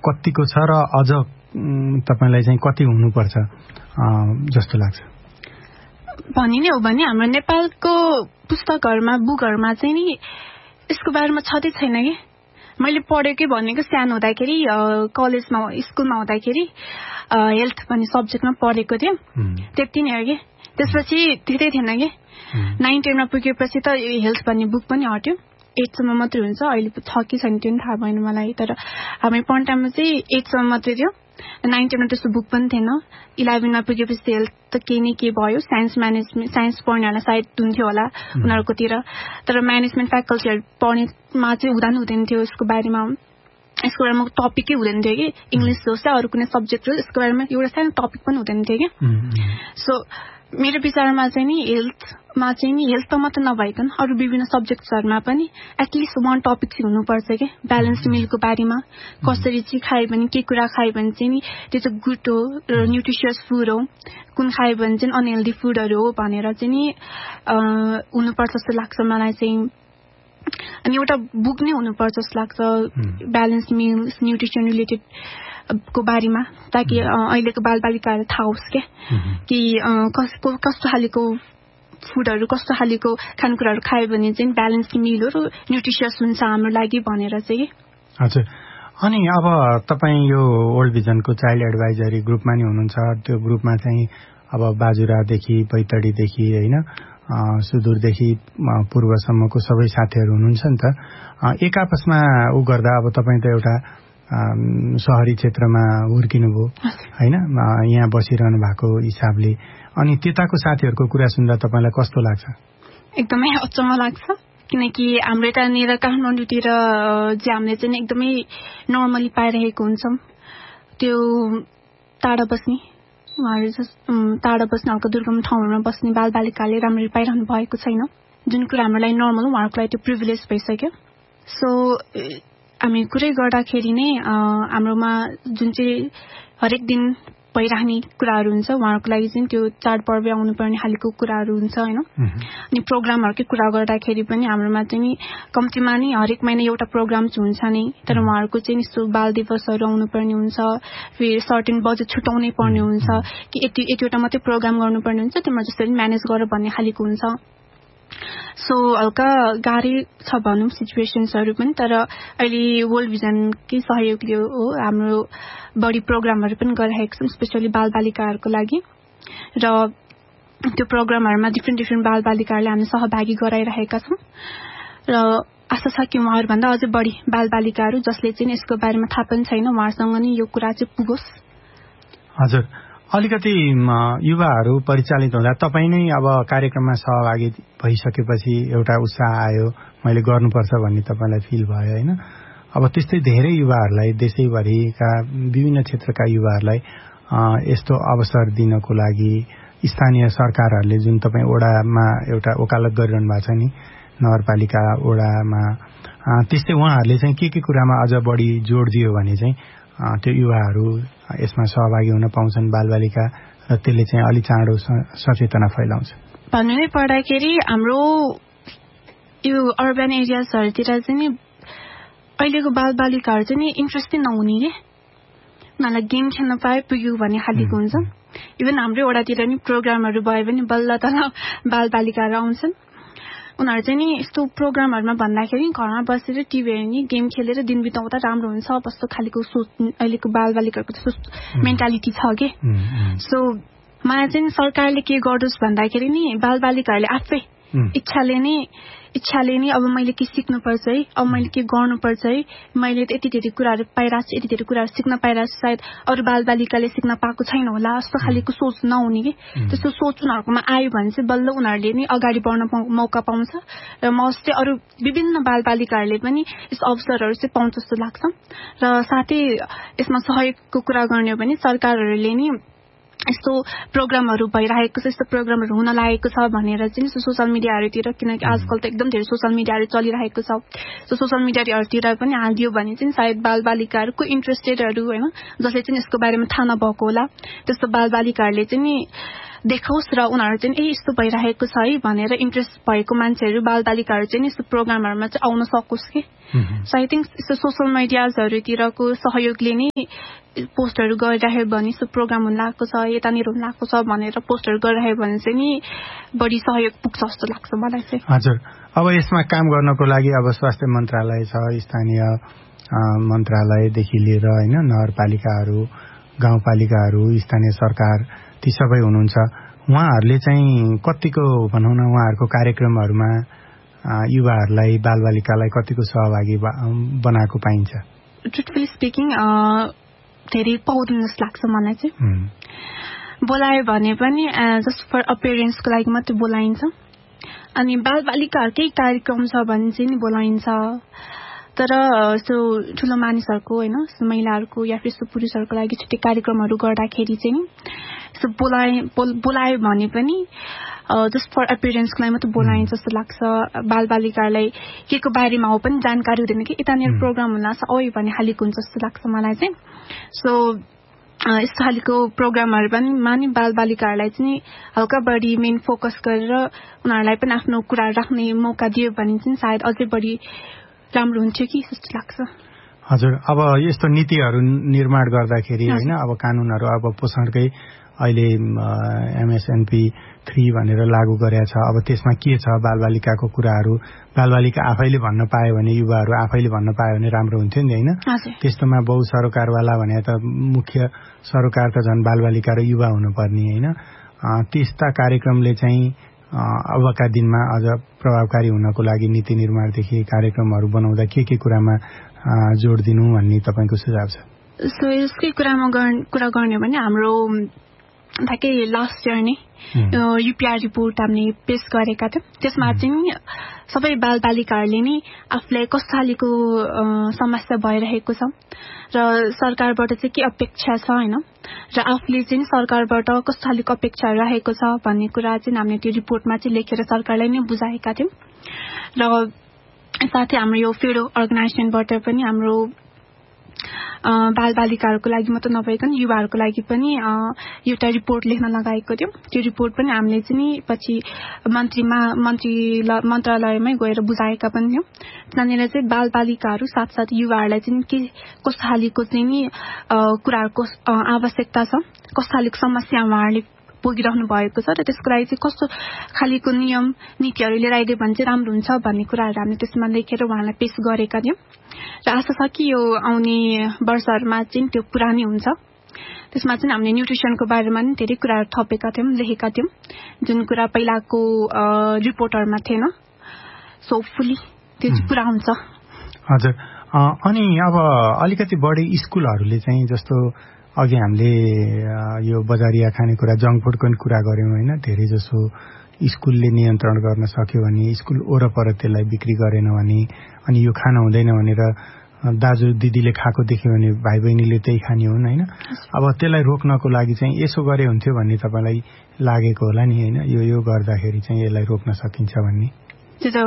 कतिको छ र अझ तपाईलाई चाहिँ कति हुनुपर्छ जस्तो लाग्छ? भनि नै हो भने हाम्रो नेपालको पुस्तकहरुमा बुकहरुमा चाहिँ नि यसको बारेमा छँदै छैन के। मैले पढेकै भनेको सानो हुँदाखेरि कलेजमा स्कुलमा हुँदाखेरि हेल्थ भन्ने सब्जेक्टमा पढेको थियो, त्यति नै हो के। त्यसपछि त्यतै थिएन के। 9 10 मा पुगेपछि त हेल्थ भन्ने बुक पनि हट्यो। 8 सम्म मात्रै हुन्छ, अहिले छ कि छैन त्यो थाहा भएन मलाई। तर हामी पढ्ने टाइममा चाहिँ 8 सम्म मात्रै थियो। 9 10 मा त्यस्तो बुक पनि थिएन। 11 मा पुगेपछि हेल्थ त के न के भयो। साइन्स म्यानेजमेन्ट साइन्स पढ्नेहरूलाई सायद हुन्थ्यो होला उनीहरुकोतिर, तर म्यानेजमेन्ट फ्याकल्टीहरु पढ्नेमा चाहिँ हुँदैन थियो यसको बारेमा टपिकै हुँदैन थियो कि। इंग्लिश होस् या अरु कुनै सब्जेक्ट होस् यसको बारेमा एउटा सानो टपिक पनि हुँदैन थियो कि। सो मेरो विचारमा चाहिँ नि हेल्थमा चाहिँ नि हेल्थ त मात्र नभइकन अरु विभिन्न सब्जेक्ट्सहरुमा पनि एटलिस्ट वान टपिक चाहिँ हुनुपर्छ के। ब्यालेन्स मिलको बारेमा कसरी चाहिँ खायो भने के कुरा खायो भने चाहिँ नि त्यो चाहिँ गुड हो र न्यूट्रिशियस फुड हो, कुन खायो भने चाहिँ अनहेल्दी फुडहरु हो भनेर चाहिँ नि हुनुपर्छ जस्तो लाग्छ मलाई चाहिँ। अनि एउटा बुक नै हुनुपर्छ जस्तो लाग्छ ब्यालेन्स मिल्स न्यूट्रिसन रिलेटेड को बारेमा, ताकि अहिलेको बालबालिकाहरुलाई थाहा होस् के कि कस्तो खालको फुडहरु कस्तो खालको खानेकुराहरु खायो भने चाहिँ ब्यालेन्स मिल हो र न्यूट्रिशियस हुन्छ हाम्रो लागि भनेर चाहिँ। हजुर। अनि अब तपाई यो वर्ल्ड भिजनको चाइल्ड एडभाइजरी ग्रुपमा नि हुनुहुन्छ। त्यो ग्रुपमा चाहिँ अब बाजुरादेखि बैतडीदेखि हैन सुदूरदेखि पूर्वसम्मको सबै साथीहरु हुनुहुन्छ नि त। एक आपसमा गर्दा अब तपाई त एउटा शहरी क्षेत्रमा हुर्किनुभयो हैन, यहाँ बसिरहनु भएको हिसाबले, अनि त्यताको साथीहरुको कुरा सुन्दा तपाईलाई कस्तो लाग्छ? एकदमै अचम्म लाग्छ, किनकि हाम्रो यतानिर काठमाडौँतिर जे हामीले चाहिँ एकदमै नर्मली पाइरहेको हुन्छौँ। त्यो टाढा बस्ने हल्का दुर्गम ठाउँहरुमा बस्ने बालबालिकाले राम्ररी पाइरहनु भएको छैन। जुन कुरा हाम्रो लागि नर्मल हो उहाँहरुको लागि त्यो प्रिभिलेज भइसक्यो। सो हामी कुरै गर्दाखेरि नै हाम्रोमा जुन चाहिँ हरेक दिन भइरहने कुराहरु हुन्छ उहाँहरुको लागि चाहिँ त्यो चाडपर्व आउनु पर्ने खालको कुराहरु हुन्छ हैन। अनि प्रोग्रामहरुकै कुरा गर्दाखेरि पनि हाम्रोमा चाहिँ नि कम्तिमा नि हरेक महिना एउटा प्रोग्राम चाहिँ हुन्छ नि, तर उहाँहरुको चाहिँ यस्तो बाल दिवसहरु आउनु पर्ने हुन्छ, फेरि सर्टेन बजेट छुटाउनै पर्ने हुन्छ कि यतिवटा मात्रै प्रोग्राम गर्नुपर्ने हुन्छ, त्यसमा जसरी म्यानेज गर भन्ने खालको हुन्छ। सो हल्का गाह्रै छ भनौं सिचुएसन्सहरु पनि, तर अहिले वर्ल्ड भिजनकै सहयोगले हो हाम्रो बढी प्रोग्रामहरु पनि गरिरहेको छौं स्पेशली बालबालिकाहरुको लागि। र त्यो प्रोग्रामहरुमा डिफ्रेन्ट बालबालिकाहरुले हामी सहभागी गराइरहेका छौं र आशा छ कि उहाँहरु भन्दा अझै बढी बालबालिकाहरु जसले चाहिँ यसको बारेमा थाहा पनि छैन उहाँहरुसँग नि यो कुरा चाहिँ पुगोस्। हजुर। अलिकति युवाहरू परिचालित हुँदा तपाई नै अब कार्यक्रममा सहभागी भइसकेपछि एउटा उत्साह आयो, मैले गर्नुपर्छ भन्ने तपाईलाई फिल भयो हैन। अब त्यस्तै धेरै युवाहरूलाई देशैभरिका विभिन्न क्षेत्रका युवाहरूलाई यस्तो अवसर दिनको लागि स्थानीय सरकारहरूले जुन तपाई ओडामा एउटा वकालत गरिरहनु भएको छ नि नगरपालिका ओडामा, त्यस्तै उहाँहरूले चाहिँ के कुरामा अझ बढी जोड दियो भने चाहिँ त्यो युवाहरू यसमा सहभागी हुन पाउँछन् बालबालिका, र त्यसले चाहिँ अलि चाँडो सचेतना फैलाउँछ। भन्नै पर्दाखेरि हाम्रो यो अर्बन एरियाजहरुतिर चाहिँ नि अहिलेको बालबालिकाहरु चाहिँ नि इन्ट्रेस्टै नहुने के, उनीहरूलाई गेम खेल्न पाए पुग्यो भन्ने खालको हुन्छ। इभन हाम्रो वडातिर नि प्रोग्रामहरु भयो भने बल्ल तल बालबालिकाहरु आउँछन्। उनीहरु चाहिँ नि यस्तो प्रोग्रामहरुमा भन्दाखेरि घरमा बसेर टिभी हेर्ने गेम खेलेर दिन बिताउँदा राम्रो हुन्छ जस्तो खालको सोच अहिलेको बालबालिकाहरुको त्यस्तो मेन्टालिटी छ के। सो मलाई चाहिँ सरकारले के गर्दोस् भन्दाखेरि नि बालबालिकाहरुले आफै इच्छाले नि अब मैले के सिक्नु पर्छ है, अब मैले के गर्नु पर्छ है, मैले यति धेरै कुराहरु पाइराछु, यति धेरै कुराहरु सिक्न पाइराछु, सायद अरु बालबालिकाले सिक्न पाएको छैन होला जस्तो खालको सोच नहुने के। त्यस्तो सोच उनीहरुकोमा आयो भने चाहिँ बल्ल उनीहरुले नि अगाडि बढ्न मौका पाउँछ र मस्ते अरु विभिन्न बालबालिकाहरुले पनि यस अवसरहरु चाहिँ पाउँछ जस्तो लाग्छ। र साथै यसमा सहयोगको कुरा गर्ने हो भने सरकारहरुले नि यस्तो प्रोग्रामहरु भइरहेको छ, यस्तो प्रोग्रामहरु हुन लागेको छ भनेर चाहिँ सोशल मिडियाहरुतिर, किनकि आजकल त एकदम धेरै सोशल मिडियाहरु चलिरहेको छ, सो सोशल मिडियाहरुतिर पनि हालिदियो भने चाहिँ सायद बालबालिकाहरुको इन्ट्रेस्टेडहरु हैन जसले चाहिँ यसको बारेमा थाहा नभएको होला त्यस्तो बालबालिकाहरुले चाहिँ नि देखाओस् र उनीहरू चाहिँ यस्तो भइरहेको छ है भनेर इन्ट्रेस्ट भएको मान्छेहरू बालबालिकाहरू चाहिँ यस्तो प्रोग्रामहरूमा चाहिँ आउन सकोस् कि सो आई थिङ्क यस्तो सोसल मिडियाजहरूतिरको सहयोगले नै पोस्टहरू गरिराख्यो भने यस्तो प्रोग्राम हुन लागेको छ यतानिर हुन लागेको छ भनेर पोस्टहरू गरिराख्यो भने चाहिँ नि बढी सहयोग पुग्छ जस्तो लाग्छ मलाई चाहिँ। हजुर, अब यसमा काम गर्नको लागि अब स्वास्थ्य मन्त्रालय छ, स्थानीय मन्त्रालयदेखि लिएर होइन नगरपालिकाहरू, गाउँपालिकाहरू, स्थानीय सरकार ती सबै हुनुहुन्छ। उहाँहरूले चाहिँ कतिको भनौँ न उहाँहरूको कार्यक्रमहरूमा युवाहरूलाई बालबालिकालाई कतिको सहभागी बनाएको पाइन्छ? ट्रुथफुली स्पिकिङ धेरै पाउँदैन जस्तो लाग्छ मलाई चाहिँ। बोलायो भने पनि जस्ट फर अपियरेन्सको लागि मात्रै बोलाइन्छ। अनि बालबालिकाहरूकै कार्यक्रम छ भने चाहिँ नि बोलाइन्छ, तर यस्तो ठुलो मानिसहरूको होइन महिलाहरूको या फिर यस्तो पुरुषहरूको लागि छुट्टै कार्यक्रमहरू गर्दाखेरि चाहिँ नि यस्तो बोलायो भने पनि जस्ट फर अपियरेन्सको लागि मात्रै बोलाइन्छ जस्तो लाग्छ। बालबालिकाहरूलाई के को बारेमा हो पनि जानकारी हुँदैन कि यतानिर प्रोग्राम हुन लाग्छ ओइ भन्ने खालिको हुन्छ जस्तो लाग्छ मलाई चाहिँ। सो यस्तो खालको प्रोग्रामहरू पनि मानि बालबालिकाहरूलाई चाहिँ हल्का बढी मेन फोकस गरेर उनीहरूलाई पनि आफ्नो कुराहरू राख्ने मौका दियो भने चाहिँ सायद अझै बढी राम्रो हुन्थ्यो कि जस्तो लाग्छ। हजुर, अब यस्तो नीतिहरू निर्माण गर्दाखेरि होइन अब कानुनहरू अब पोषणकै अहिले MSNP 3 भनेर लागू गरेको छ। अब त्यसमा के छ बालबालिकाको कुराहरू बालबालिका आफैले भन्न पायो भने युवाहरू आफैले भन्न पायो भने राम्रो हुन्थ्यो नि होइन। त्यस्तोमा बहु सरोकारवाला भने त मुख्य सरोकार त झन् बालबालिका र युवा हुनुपर्ने होइन। त्यस्ता कार्यक्रमले चाहिँ अबका दिनमा अझ प्रभावकारी हुनको लागि नीति निर्माणदेखि कार्यक्रमहरू बनाउँदा के कुरामा जोड दिनु भन्ने तपाईँको सुझाव छ? सो यसकै कुरा गर्ने भने हाम्रो ठ्याक्कै लास्ट इयर नै UPR रिपोर्ट हामीले पेश गरेका थियौँ। त्यसमा चाहिँ सबै बालबालिकाहरूले नै आफूलाई कस्तो खालको समस्या भइरहेको छ र सरकारबाट चाहिँ के अपेक्षा छ होइन र आफूले चाहिँ सरकारबाट कस्तो खालको अपेक्षा रहेको छ भन्ने कुरा चाहिँ हामीले त्यो रिपोर्टमा चाहिँ लेखेर सरकारलाई नै बुझाएका थियौँ। र साथै हाम्रो यो फेडो अर्गनाइजेसनबाट पनि हाम्रो बालबालिकाहरूको लागि मात्र नभइकन युवाहरूको लागि पनि एउटा रिपोर्ट लेख्न लगाएको थियो। त्यो रिपोर्ट पनि हामीले चाहिँ पछि मन्त्रालयमै गएर बुझाएका पनि थियौँ। त्यहाँनिर चाहिँ बालबालिकाहरू साथसाथ युवाहरूलाई चाहिँ के कस्तो खालको चाहिँ नि कुराहरूको आवश्यकता छ, कस्तो खालको समस्या उहाँहरूले भोगिरहनु भएको छ र त्यसको लागि चाहिँ कस्तो खालको नियम नीतिहरू लिएर आइदियो भने चाहिँ राम्रो हुन्छ भन्ने कुराहरू हामीले त्यसमा लेखेर उहाँलाई पेश गरेका थियौँ। र आशा छ कि यो आउने वर्षहरूमा चाहिँ त्यो पुरा नै हुन्छ। त्यसमा चाहिँ हामीले न्युट्रिसनको बारेमा नि धेरै कुराहरू थपेका थियौँ, लेखेका थियौँ जुन कुरा पहिलाको रिपोर्टहरूमा थिएन। सो होपफुली त्यो चाहिँ पुरा हुन्छ। हजुर, अनि अब अलिकति बढी स्कुलहरूले चाहिँ जस्तो अघि हामीले यो बजारिया खानेकुरा जङ्क फुडको पनि कुरा गऱ्यौँ होइन। धेरै जसो स्कुलले नियन्त्रण गर्न सक्यो भने स्कुल वरपर त्यसलाई बिक्री गरेन भने अनि यो खान हुँदैन भनेर दाजु दिदीले खाएको देख्यो भने भाइ बहिनीले त्यही खाने हुन् होइन। अब त्यसलाई रोक्नको लागि चाहिँ यसो गरे हुन्थ्यो भन्ने तपाईँलाई लागेको होला नि होइन, यो गर्दाखेरि चाहिँ यसलाई रोक्न सकिन्छ भन्ने? त्यो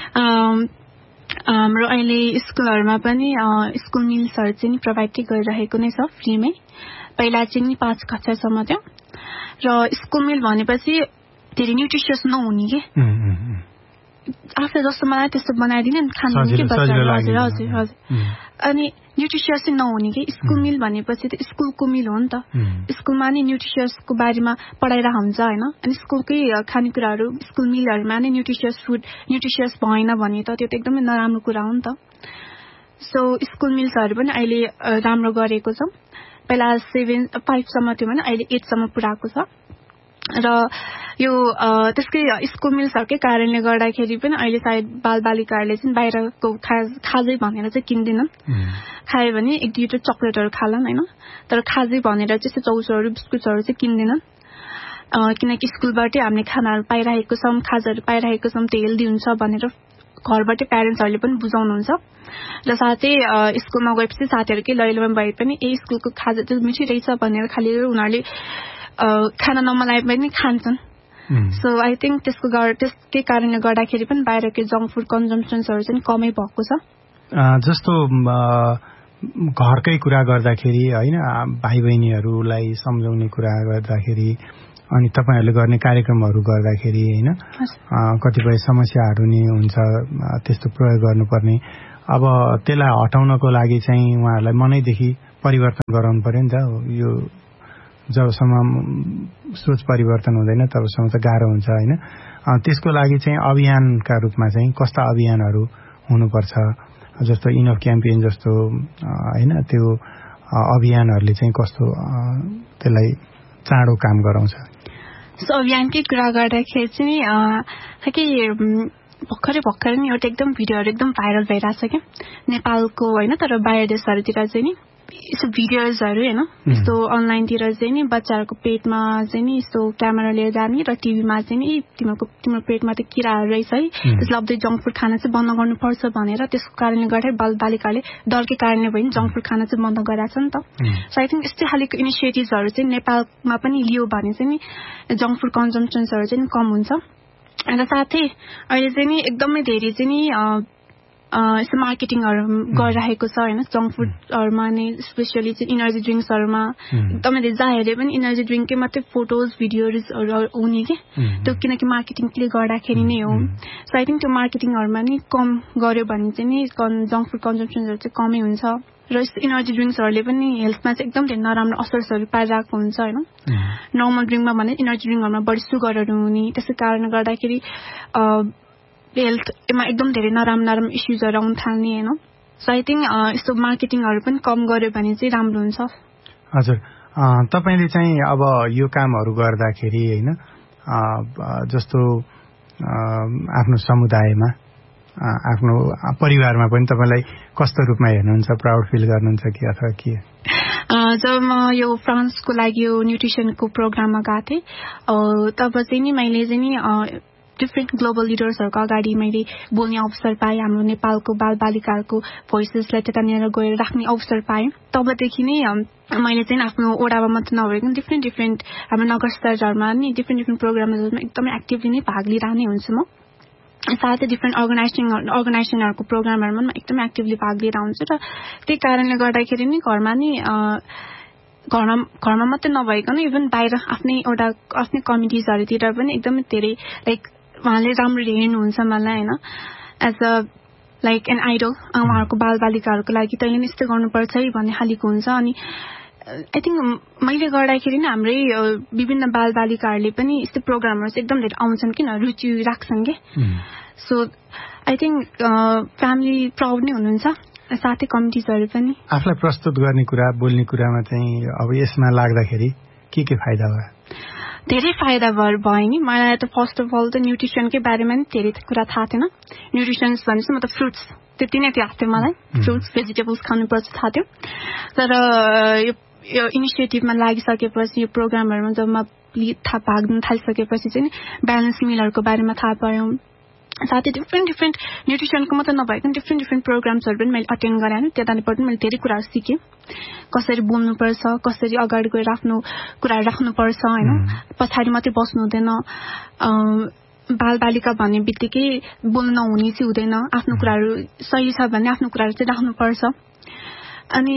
हाम्रो अहिले स्कुलहरूमा पनि स्कुल मिल्सहरू चाहिँ प्रोभाइड गरिरहेको नै छ फ्रीमै। पहिला चाहिँ 5 कक्षासम्म थियो र स्कुल मिल भनेपछि धेरै न्युट्रिसियस नहुने के आफूले जस्तो मलाई त्यस्तो बनाइदिने खानु के हजुर हजुर हजुर। अनि न्युट्रिसियस चाहिँ नहुने कि स्कुल मिल भनेपछि त स्कुलको मिल हो नि त। स्कुलमा नि न्युट्रिसियसको बारेमा पढाइरहेको हुन्छ होइन। अनि स्कुलकै खानेकुराहरू स्कुल मिलहरूमा नै न्युट्रिसियस भएन भने त त्यो त एकदमै नराम्रो कुरा हो नि त। सो स्कुल मिल्सहरू पनि अहिले राम्रो गरेको छ। पहिला 5 सम्म थियो भने अहिले 8 सम्म पुऱ्याएको छ। र यो त्यसकै स्कुल मिल्सहरूकै कारणले गर्दाखेरि पनि अहिले सायद बालबालिकाहरूले चाहिँ बाहिरको खाजै भनेर चाहिँ किन्दैनन्। खायो भने 1-2 चक्लेटहरू खालान् होइन, तर खाजै भनेर चाहिँ चाउचाउहरू बिस्कुटहरू चाहिँ किन्दैनन्। किनकि स्कुलबाटै हामीले खानाहरू पाइरहेको छौँ, खाजाहरू पाइरहेको छौँ, त्यो हेल्दी हुन्छ भनेर घरबाटै प्यारेन्ट्सहरूले पनि बुझाउनुहुन्छ। र साथै स्कुलमा गएपछि साथीहरूकै लैलोमा भए पनि स्कुलको खाजा चाहिँ मिठै रहेछ भनेर खालि उनीहरूले खाना नमलाए पनि खान्छन्। सो आई थिङ्क त्यसकै कारणले गर्दाखेरि पनि बाहिरको जङ्क फुड कन्जम्सन्सहरू चाहिँ कमै भएको छ। जस्तो घरकै कुरा गर्दाखेरि होइन भाइ बहिनीहरूलाई सम्झाउने कुरा गर्दाखेरि अनि तपाईहरुले गर्ने कार्यक्रमहरु गर्दाखेरि हैन कतिपय समस्याहरु नि हुन्छ त्यस्तो प्रयोग गर्नुपर्ने अब त्यसलाई हटाउनको लागि चाहिँ उहाँहरुलाई मनैदेखि परिवर्तन गराउनु पर्यो नि त यो जबसम्म सोच परिवर्तन हुँदैन तबसम्म त गाह्रो हुन्छ हैन त्यसको लागि चाहिँ अभियानका रूपमा चाहिँ कस्ता अभियानहरु हुनुपर्छ जस्तो इनफ क्याम्पेन जस्तो हैन त्यो अभियानहरुले चाहिँ कस्तो त्यसलाई चाँडो काम गराउँछ सो अभियानकै कुरा गर्दाखेरि चाहिँ कि भर्खरै नि एउटा एकदम भिडियोहरु एकदम भाइरल भइरहेछ के नेपालको हैन तर बाहिर देशहरुतिर चाहिँ नि यस्तो भिडियोजहरु हैन यस्तो अनलाइनतिर चाहिँ नि बच्चाहरुको पेटमा चाहिँ नि यस्तो क्यामेरा लिएर जाने र टिभीमा चाहिँ नि तिम्रो पेटमा त किराहरु रहेछ है त्यसले अब जंक फुड खाना चाहिँ बन्द गर्नुपर्छ भनेर त्यसको कारणले गर्दा बालबालिकाले डरकै कारणले पनि जंक फुड खाना चाहिँ बन्द गराछ नि त सो आई थिंक यस्तै खालको इनिशिएटिभ्सहरु चाहिँ नेपालमा पनि लियो भने चाहिँ नि जंक फुड कन्जम्पसनहरु चाहिँ कम हुन्छ र साथै अहिले चाहिँ नि एकदमै धेरै चाहिँ नि यस्तो मार्केटिङहरु गरिरहेको छ हैन जंक फुडहरुमा नै स्पेशली चाहिँ एनर्जी ड्रिंक्सहरुमा एकदमै धेरै जहाँ पनि एनर्जी ड्रिंककै मात्रै फोटोज भिडियोजहरु हुने के त्यो किनकि मार्केटिङले गर्दाखेरि नै हो सो आई थिंक त्यो मार्केटिङहरुमा नि कम गर्यो भने चाहिँ नि जंक फुड कन्जम्पसनहरु चाहिँ कमै हुन्छ र यस्तो एनर्जी ड्रिंक्सहरुले पनि हेल्थमा चाहिँ एकदम धेरै नराम्रो असरहरु पारिरहेको हुन्छ हैन नर्मल ड्रिंकमा भने एनर्जी ड्रिंकहरुमा बढी सुगरहरु हुने त्यसै कारणले गर्दाखेरि हेल्थमा एकदम धेरै नराम्रो इश्यूजहरु आउन थाल्ने हैन सो आई थिंक यस्तो मार्केटिङहरु पनि कम गर्यो भने चाहिँ राम्रो हुन्छ हजुर तपाईले चाहिँ अब यो कामहरु गर्दाखेरि हैन जस्तो आफ्नो समुदायमा आफ्नो परिवारमा पनि तपाईलाई कस्तो रूपमा हेर्नुहुन्छ प्राउड फिल गर्नुहुन्छ कि अथवा के जब म यो फ्रान्सको लागि यो न्युट्रिसनको प्रोग्राममा गएको थिएँ तब चाहिँ नि मैले चाहिँ नि डिफ्रेन्ट ग्लोबल लिडर्सहरुको अगाडि मैले बोल्ने अवसर पाएँ हाम्रो नेपालको बालबालिकाहरुको भोइसेसलाई त्यतानिर गएर राख्ने अवसर पाएँ तबदेखि नै मैले चाहिँ आफ्नो ओडामा मात्र नभएको डिफ्रेन्ट हाम्रो नगर स्तरहरुमा नि डिफ्रेन्ट प्रोग्रामहरुमा एकदमै एक्टिभली नै भाग लिइरहने हुन्छु म साथै डिफ्रेन्ट अर्गनाइजेसनहरुको प्रोग्रामहरुमा एकदमै एक्टिभली भाग लिएर हुन्छु र त्यही कारणले गर्दाखेरि नि घरमा मात्र नभइकन इभन बाहिर आफ्नै कमिटिजहरुतिर पनि एकदमै धेरै लाइक उहाँले राम्ररी हेर्नुहुन्छ मलाई हैन as a like an idol उहाँहरुको बालबालिकाहरुको लागि तैँले नि यस्तो गर्नुपर्छ है भन्ने खालीको हुन्छ अनि आई थिंक मैले गर्दाखेरि नि हाम्रै विभिन्न बालबालिकाहरुले पनि यस्तो प्रोग्रामहरु चाहिँ एकदम धेरै आउँछन् किन रुचि राख्छन् के so I think family proud नै हुनुहुन्छ साथै कमिटिजहरु पनि आफूलाई प्रस्तुत गर्ने कुरा बोल्ने कुरामा चाहिँ अब यसमा लाग्दाखेरि के फाइदा भयो धेरै फाइदा भयो नि मलाई त फर्स्ट अफ अल त न्युट्रिसनकै बारेमा नि धेरै कुरा थाहा थिएन न्युट्रिसन्स भनेपछि म त फ्रुट्स त्यति नै थाहा थियो मलाई फ्रुट्स भेजिटेबल्स खानुपर्छ थाहा थियो तर यो इनिसिएटिभमा लागिसकेपछि यो प्रोग्रामहरुमा जब म भाग लिन थालिसकेपछि चाहिँ ब्यालेन्स मिलहरुको बारेमा थाहा पाएँ साथै डिफ्रेन्ट न्युट्रिसनको मात्र नभएको डिफ्रेन्ट प्रोग्राम्सहरु पनि मैले अटेन्ड गरेँ त्यताबाट मैले धेरै कुराहरु सिकेँ कसरी बोल्नुपर्छ कसरी अगाडि गएर आफ्नो कुराहरु राख्नुपर्छ हैन पछाडी मात्रै बस्नु हुँदैन बालबालिका भन्ने बित्तिकै बोल्न नहुने चाहिँ हुँदैन आफ्नो कुराहरु सही छ भने आफ्नो कुराहरु चाहिँ राख्नुपर्छ अनि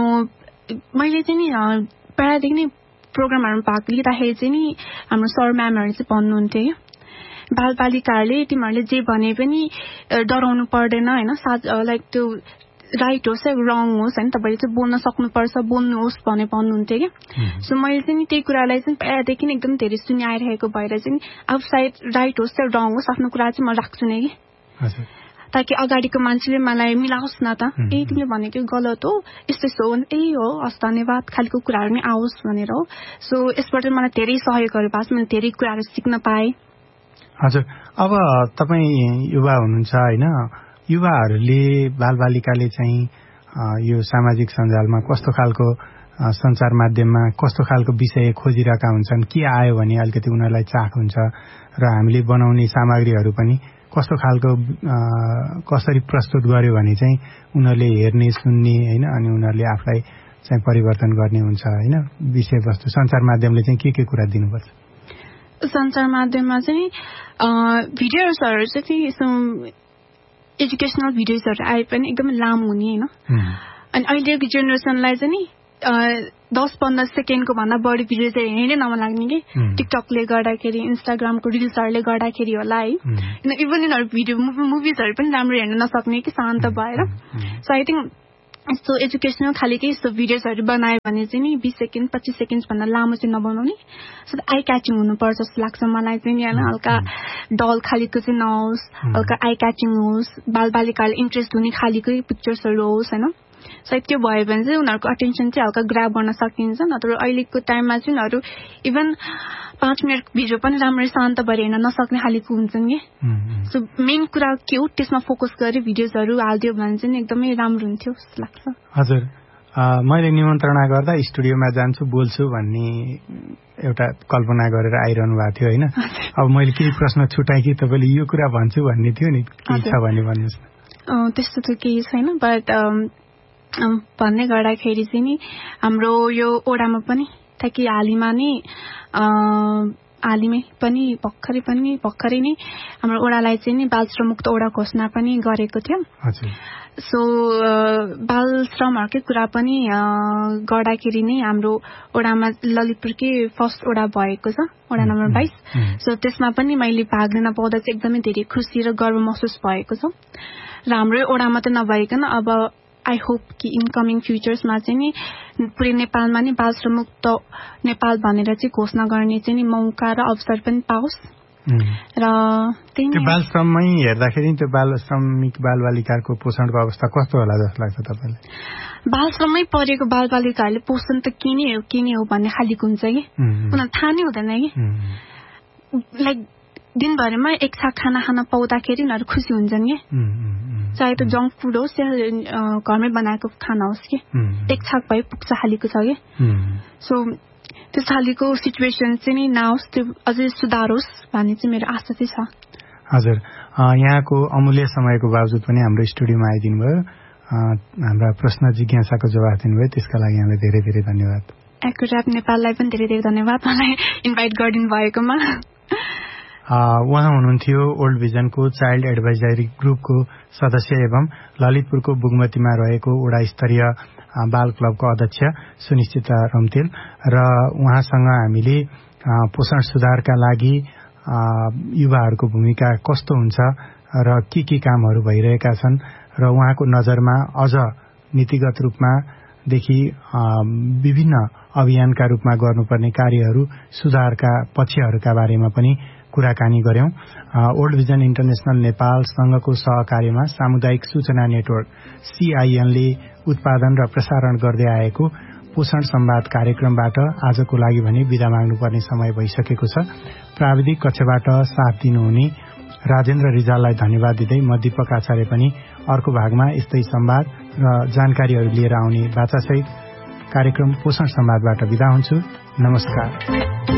मैले चाहिँ नि प्रायदेखि नै प्रोग्रामहरुमा भाग लिँदाखेरि चाहिँ नि हाम्रो सर म्यामहरुले चाहिँ भन्नुहुन्थ्यो के बालबालिकाहरुले तिमीहरुले जे भने पनि डराउनु पर्दैन हैन लाइक त्यो राइट होस् या रङ होस् हैन तपाईले चाहिँ बोल्न सक्नुपर्छ बोल्नुहोस् भने भन्नुहुन्थ्यो के सो मैले चाहिँ त्यही कुरालाई चाहिँ पहिलादेखि नै एकदम धेरै सुनिआइरहेको भएर चाहिँ अब सायद राइट होस् या रङ होस् आफ्नो कुरा चाहिँ म राख्छु नै कि हजुर ताकि अगाडिको मान्छेले मलाई मिलाओस् न त तिमीले भनेको गलत हो यस्तो हो हो हस् धन्यवाद खालीको कुराहरु नै आओस् भनेर हो सो यसबाट मलाई धेरै सहयोगहरु भएको मैले धेरै कुराहरु सिक्न पाएँ हजुर अब तपाई युवा हुनुहुन्छ हैन युवाहरुले बालबालिकाले चाहिँ यो सामाजिक सञ्जालमा कस्तो खालको सञ्चार माध्यममा कस्तो खालको विषय खोजिरहेका हुन्छन् के आयो भने अलिकति उनीहरुलाई चाख हुन्छ र हामीले बनाउने सामग्रीहरु पनि कस्तो खालको कसरी प्रस्तुत गर्यो भने चाहिँ उनीहरुले हेर्ने सुन्ने हैन अनि उनीहरुले आफुलाई चाहिँ परिवर्तन गर्ने हुन्छ हैन विषयवस्तु सञ्चार माध्यमले चाहिँ के कुरा दिनुपर्छ सञ्चार माध्यममा चाहिँ भिडियोजहरु चाहिँ एजुकेशनल भिडियोजहरु आए पनि एकदमै लामो हुने हैन अनि अहिलेको जेनेरेसनलाई चाहिँ नि 10-15 सेकेन्डको भन्दा बढी भिडियो चाहिँ हेर्नै नमन लाग्ने कि टिकटकले गर्दाखेरि इन्स्टाग्रामको रिल्सहरूले गर्दाखेरि होला है इभन यिनीहरू भिडियो मुभिजहरू पनि राम्रो हेर्न नसक्ने कि शान्त भएर सो आई थिङ्क यस्तो एजुकेसनल खालकै यस्तो भिडियोजहरू बनायो भने चाहिँ नि 20 सेकेन्ड 25 सेकेन्ड भन्दा लामो चाहिँ नबनाउने सो आई क्याचिङ हुनुपर्छ जस्तो लाग्छ मलाई चाहिँ नि होइन हल्का डल खालीको चाहिँ नहोस् हल्का आई क्याचिङ होस् बालबालिकाले इन्ट्रेस्ट हुने खालीकै पिक्चर्सहरू होस् होइन सायद त्यो भयो भने चाहिँ उनीहरूको अटेन्सन चाहिँ हल्का ग्राब गर्न सकिन्छ नत्र अहिलेको टाइममा चाहिँ उनीहरू इभन 5 मिनट भिडियो पनि राम्ररी शान्त भएर हेर्न नसक्ने खालको हुन्छन् कि सो मेन कुरा के हो त्यसमा फोकस गरी भिडियोजहरू हालिदियो भने चाहिँ एकदमै राम्रो हुन्थ्यो जस्तो लाग्छ हजुर मैले निमन्त्रणा गर्दा स्टुडियोमा जान्छु बोल्छु भन्ने एउटा कल्पना गरेर आइरहनु भएको थियो होइन अब मैले केही प्रश्न छुटाएँ कि तपाईँले यो कुरा भन्छु भन्ने थियो नि के छ भने भन्नुहोस् न त्यस्तो त केही छैन बट भन्ने गर्दाखेरि चाहिँ नि हाम्रो यो ओडामा पनि ताकि हालीमा नि हालीमै पनि भर्खरै नै हाम्रो ओडालाई चाहिँ नि बाल श्रम मुक्त ओडा घोषणा पनि गरेको थियो सो बाल श्रमहरूकै कुरा पनि गर्दाखेरि नै हाम्रो ओडामा ललितपुरकै फर्स्ट ओडा भएको छ ओडा नम्बर 22 सो त्यसमा पनि मैले भाग लिन पाउँदा चाहिँ एकदमै धेरै खुसी र गर्व महसुस भएको छ र हाम्रो ओडा मात्रै नभइकन अब आई होप कि इनकमिङ फ्युचर्समा चाहिँ नि पुरै नेपालमा नि बाल श्रम मुक्त नेपाल भनेर चाहिँ घोषणा गर्ने चाहिँ नि मौका र अवसर पनि पाओस् र त्यो बाल श्रममै हेर्दाखेरि त्यो बाल श्रमिक बालबालिकाको पोषणको अवस्था कस्तो होला जस्तो लाग्छ तपाईँलाई बाल श्रममै परेको बालबालिकाहरूले पोषण त के नै हो भन्ने खालीको हुन्छ कि उनीहरू थाहा नै हुँदैन कि लाइक दिनभरिमा एक छाक खाना खान पाउँदाखेरि उनीहरू खुसी हुन्छन् कि चाहे त्यो जङ्क फुड होस् या घरमै बनाएको खाना होस् कि एक छाक भए पुग्छ खालीको छ कि सो त्यो खालीको सिचुएसन चाहिँ नि नहोस् त्यो अझै सुधार होस् भन्ने चाहिँ मेरो आशा चाहिँ छ हजुर यहाँको अमूल्य समयको बावजुद पनि हाम्रो स्टुडियोमा आइदिनु भयो हाम्रा प्रश्न जिज्ञासाको जवाफ दिनुभयो त्यसका लागि यहाँलाई धेरै धेरै धन्यवाद एक्युरेट नेपाललाई पनि धेरै धेरै धन्यवाद मलाई इन्भाइट गरिदिनु भएकोमा उहाँ हुनुहुन्थ्यो ओल्ड भिजनको चाइल्ड एडभाइजरी ग्रुपको सदस्य एवं ललितपुरको बुगमतीमा रहेको वडा स्तरीय बाल क्लबको अध्यक्ष सुनिश्चिता रम्तेल र उहाँसँग हामीले पोषण सुधारका लागि युवाहरूको भूमिका कस्तो हुन्छ र के कामहरू भइरहेका छन् र उहाँको नजरमा अझ नीतिगत रूपमा देखि विभिन्न अभियानका रूपमा गर्नुपर्ने कार्यहरू सुधारका पक्षहरूका बारेमा पनि कुराकानी गर्यौं ओल्ड भिजन इन्टरनेशनल नेपाल संघको सहकार्यमा सामुदायिक सूचना नेटवर्क CIN ले उत्पादन र प्रसारण गर्दै आएको पोषण संवाद कार्यक्रमबाट आजको लागि भने बिदा माग्नुपर्ने समय भइसकेको छ प्राविधिक कक्षबाट साथ दिनुहुने राजेन्द्र रिजाललाई धन्यवाद दिँदै म दीपक आचार्य पनि अर्को भागमा यस्तै संवाद र जानकारीहरू लिएर आउने बाचासहित कार्यक्रम पोषण संवादबाट बिदा हुन्छु नमस्कार